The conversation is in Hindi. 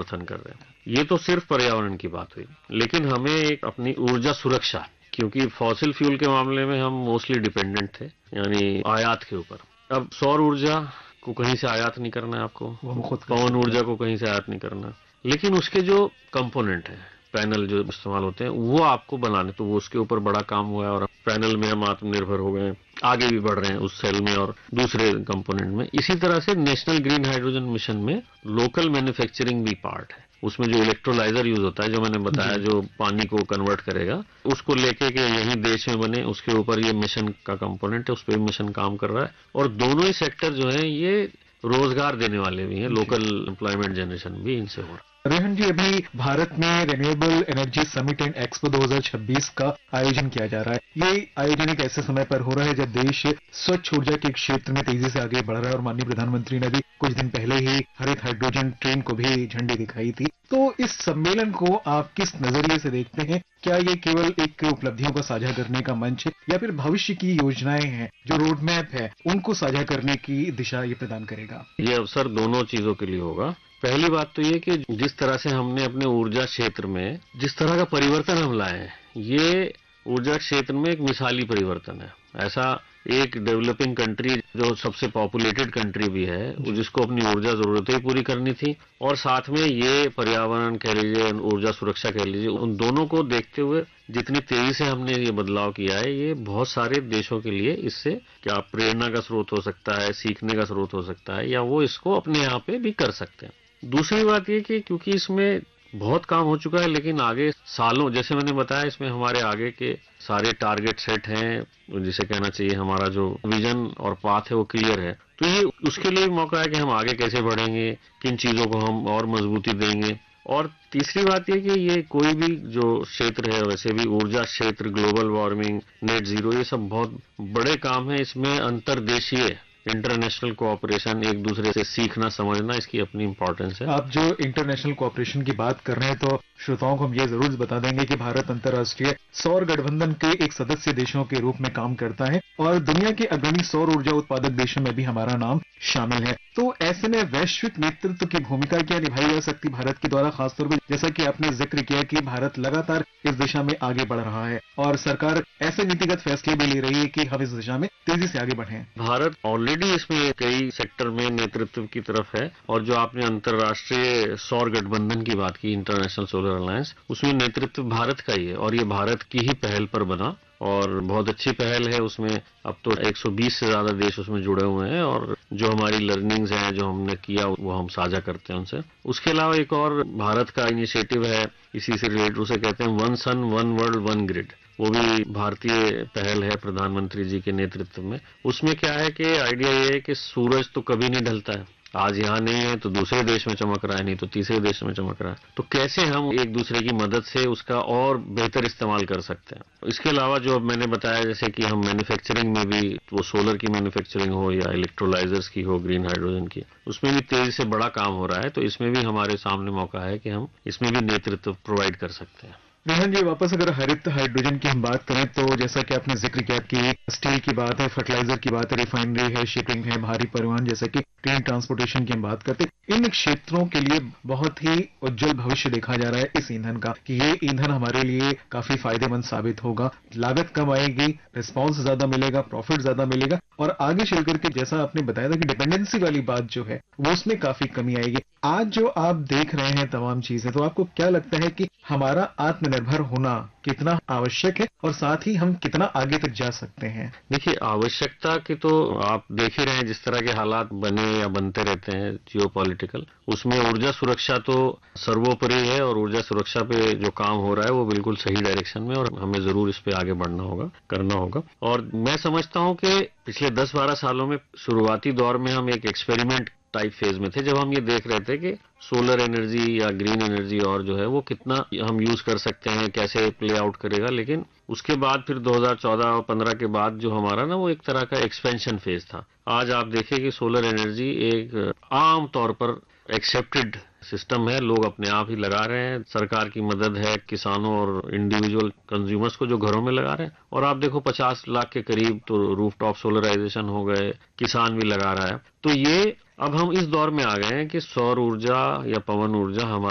समर्थन कर रहे हैं। ये तो सिर्फ पर्यावरण की बात हुई, लेकिन हमें एक अपनी ऊर्जा सुरक्षा, क्योंकि फॉसिल फ्यूल के मामले में हम मोस्टली डिपेंडेंट थे, यानी आयात के ऊपर। अब सौर ऊर्जा को कहीं से आयात नहीं करना है आपको, पवन ऊर्जा को कहीं से आयात नहीं करना, लेकिन उसके जो कंपोनेंट हैं, पैनल जो इस्तेमाल होते हैं, वो आपको बनाने, तो वो उसके ऊपर बड़ा काम हुआ है और पैनल में हम आत्मनिर्भर हो गए, आगे भी बढ़ रहे हैं उस सेल में और दूसरे कंपोनेंट में। इसी तरह से नेशनल ग्रीन हाइड्रोजन मिशन में लोकल मैन्युफैक्चरिंग भी पार्ट है। उसमें जो इलेक्ट्रोलाइजर यूज होता है, जो मैंने बताया, जो पानी को कन्वर्ट करेगा, उसको लेके के यहीं देश में बने, उसके ऊपर ये मिशन का कंपोनेंट है, उस पर मिशन काम कर रहा है। और दोनों ही सेक्टर जो है ये रोजगार देने वाले भी हैं, लोकल एम्प्लॉयमेंट जनरेशन भी इनसे हो रहा है। रेहन जी, अभी भारत में renewable energy summit and expo 2026 का आयोजन किया जा रहा है। ये आयोजन एक ऐसे समय पर हो रहा है जब देश स्वच्छ ऊर्जा के क्षेत्र में तेजी से आगे बढ़ रहा है और माननीय प्रधानमंत्री ने भी कुछ दिन पहले ही हरित हाइड्रोजन ट्रेन को भी झंडी दिखाई थी। तो इस सम्मेलन को आप किस नजरिए से देखते हैं? क्या ये केवल एक उपलब्धियों को साझा करने का मंच है या फिर भविष्य की योजनाएं हैं, जो रोड मैप है, उनको साझा करने की दिशा ये प्रदान करेगा? ये अवसर दोनों चीजों के लिए होगा। पहली बात तो ये कि जिस तरह से हमने अपने ऊर्जा क्षेत्र में जिस तरह का परिवर्तन हम लाए हैं, ये ऊर्जा क्षेत्र में एक मिसाली परिवर्तन है। ऐसा एक डेवलपिंग कंट्री जो सबसे पॉपुलेटेड कंट्री भी है, जिसको अपनी ऊर्जा जरूरतें पूरी करनी थी और साथ में ये पर्यावरण कह लीजिए, ऊर्जा सुरक्षा कह लीजिए, उन दोनों को देखते हुए जितनी तेजी से हमने ये बदलाव किया है, ये बहुत सारे देशों के लिए इससे क्या प्रेरणा का स्रोत हो सकता है, सीखने का स्रोत हो सकता है, या वो इसको अपने यहाँ पे भी कर सकते हैं। दूसरी बात ये कि क्योंकि इसमें बहुत काम हो चुका है, लेकिन आगे सालों, जैसे मैंने बताया, इसमें हमारे आगे के सारे टारगेट सेट हैं, जिसे कहना चाहिए हमारा जो विजन और पाथ है वो क्लियर है। तो ये उसके लिए मौका है कि हम आगे कैसे बढ़ेंगे, किन चीजों को हम और मजबूती देंगे। और तीसरी बात ये कि ये कोई भी जो क्षेत्र है, वैसे भी ऊर्जा क्षेत्र, ग्लोबल वार्मिंग, नेट जीरो, ये सब बहुत बड़े काम है। इसमें अंतर्देशीय इंटरनेशनल कोऑपरेशन, एक दूसरे से सीखना समझना, इसकी अपनी इंपॉर्टेंस है। आप जो इंटरनेशनल कोऑपरेशन की बात कर रहे हैं, तो श्रोताओं को हम ये जरूर बता देंगे कि भारत अंतर्राष्ट्रीय सौर गठबंधन के एक सदस्य देशों के रूप में काम करता है और दुनिया के अग्रणी सौर ऊर्जा उत्पादक देशों में भी हमारा नाम शामिल है। तो ऐसे में वैश्विक नेतृत्व की भूमिका क्या निभाई जा सकती भारत के द्वारा, खासतौर पर जैसा कि आपने जिक्र किया कि भारत लगातार इस दिशा में आगे बढ़ रहा है और सरकार ऐसे नीतिगत फैसले भी ले रही है कि हम इस दिशा में तेजी से आगे बढ़े। भारत ऑलरेडी इसमें कई सेक्टर में नेतृत्व की तरफ है, और जो आपने अंतर्राष्ट्रीय सौर गठबंधन की बात की, इंटरनेशनल सोलर अलायंस, उसमें नेतृत्व भारत का ही है और ये भारत की ही पहल पर बना और बहुत अच्छी पहल है। उसमें अब तो 120 से ज्यादा देश उसमें जुड़े हुए हैं और जो हमारी लर्निंग्स हैं, जो हमने किया, वो हम साझा करते हैं उनसे। उसके अलावा एक और भारत का इनिशिएटिव है, इसी से रिलेटेड, उसे कहते हैं one sun one world one grid. वो भी भारतीय पहल है प्रधानमंत्री जी के नेतृत्व में। उसमें क्या है कि आइडिया ये है कि सूरज तो कभी नहीं ढलता है, आज यहाँ नहीं है तो दूसरे देश में चमक रहा है, नहीं तो तीसरे देश में चमक रहा है, तो कैसे हम एक दूसरे की मदद से उसका और बेहतर इस्तेमाल कर सकते हैं। इसके अलावा जो अब मैंने बताया, जैसे कि हम मैन्युफैक्चरिंग में भी, वो सोलर की मैन्युफैक्चरिंग हो या इलेक्ट्रोलाइजर्स की हो, ग्रीन हाइड्रोजन की, उसमें भी तेजी से बड़ा काम हो रहा है। तो इसमें भी हमारे सामने मौका है कि हम इसमें भी नेतृत्व प्रोवाइड कर सकते हैं। रेहन जी, वापस अगर हरित हाइड्रोजन की हम बात करें, तो जैसा कि आपने जिक्र किया कि स्टील की बात है, फर्टिलाइजर की बात है, रिफाइनरी है, शिपिंग है, भारी परिवहन, जैसे कि ट्रेन ट्रांसपोर्टेशन की हम बात करते हैं, इन क्षेत्रों के लिए बहुत ही उज्जवल भविष्य देखा जा रहा है इस ईंधन का, कि ये ईंधन हमारे लिए काफी फायदेमंद साबित होगा, लागत कम आएगी, रिस्पॉन्स ज्यादा मिलेगा, प्रॉफिट ज्यादा मिलेगा और आगे चल करके जैसा आपने बताया था कि डिपेंडेंसी वाली बात जो है वो उसमें काफी कमी आएगी। आज जो आप देख रहे हैं तमाम चीजें, तो आपको क्या लगता है कि हमारा आत्मनिर्भर होना कितना आवश्यक है और साथ ही हम कितना आगे तक जा सकते हैं? देखिए, आवश्यकता की तो आप देख ही रहे हैं, जिस तरह के हालात बने या बनते रहते हैं जियोपॉलिटिकल, उसमें ऊर्जा सुरक्षा तो सर्वोपरि है और ऊर्जा सुरक्षा पे जो काम हो रहा है वो बिल्कुल सही डायरेक्शन में, और हमें जरूर इस पे आगे बढ़ना होगा, करना होगा। और मैं समझता हूं कि पिछले 10-12 सालों में शुरुआती दौर में हम एक एक्सपेरिमेंट टाइप फेज में थे, जब हम ये देख रहे थे कि सोलर एनर्जी या ग्रीन एनर्जी और जो है वो कितना हम यूज कर सकते हैं, कैसे प्ले आउट करेगा। लेकिन उसके बाद फिर 2014 और 15 के बाद जो हमारा ना, वो एक तरह का एक्सपेंशन फेज था। आज आप देखिए कि सोलर एनर्जी एक आम तौर पर एक्सेप्टेड सिस्टम है, लोग अपने आप ही लगा रहे हैं, सरकार की मदद है, किसानों और इंडिविजुअल कंज्यूमर्स को जो घरों में लगा रहे हैं। और आप देखो 50 लाख के करीब तो रूफटॉप सोलराइजेशन हो गए, किसान भी लगा रहा है। तो ये अब हम इस दौर में आ गए हैं कि सौर ऊर्जा या पवन ऊर्जा हमारे